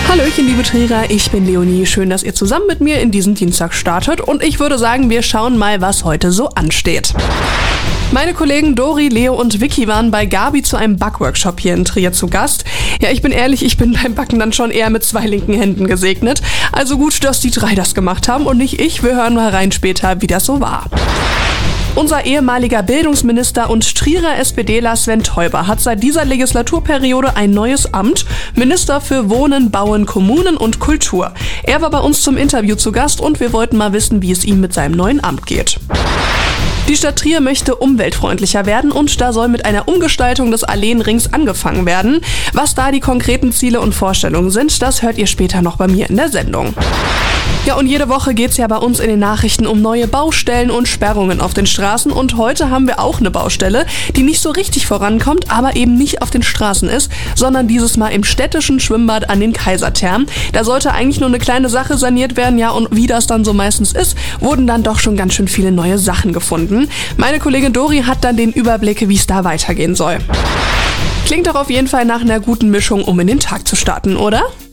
Hallöchen, liebe Trierer, ich bin Leonie. Schön, dass ihr zusammen mit mir in diesen Dienstag startet. Und ich würde sagen, wir schauen mal, was heute so ansteht. Meine Kollegen Dori, Leo und Vicky waren bei Gabi zu einem Backworkshop hier in Trier zu Gast. Ja, ich bin ehrlich, ich bin beim Backen dann schon eher mit 2 linken Händen gesegnet. Also gut, dass die 3 das gemacht haben und nicht ich. Wir hören mal rein später, wie das so war. Unser ehemaliger Bildungsminister und Trierer SPDler Sven Teuber hat seit dieser Legislaturperiode ein neues Amt, Minister für Wohnen, Bauen, Kommunen und Kultur. Er war bei uns zum Interview zu Gast und wir wollten mal wissen, wie es ihm mit seinem neuen Amt geht. Die Stadt Trier möchte umweltfreundlicher werden und da soll mit einer Umgestaltung des Alleenrings angefangen werden. Was da die konkreten Ziele und Vorstellungen sind, das hört ihr später noch bei mir in der Sendung. Ja, und jede Woche geht's ja bei uns in den Nachrichten um neue Baustellen und Sperrungen auf den Straßen. Und heute haben wir auch eine Baustelle, die nicht so richtig vorankommt, aber eben nicht auf den Straßen ist, sondern dieses Mal im städtischen Schwimmbad an den Kaiserthermen. Da sollte eigentlich nur eine kleine Sache saniert werden, ja, und wie das dann so meistens ist, wurden dann doch schon ganz schön viele neue Sachen gefunden. Meine Kollegin Dori hat dann den Überblick, wie es da weitergehen soll. Klingt doch auf jeden Fall nach einer guten Mischung, um in den Tag zu starten, oder?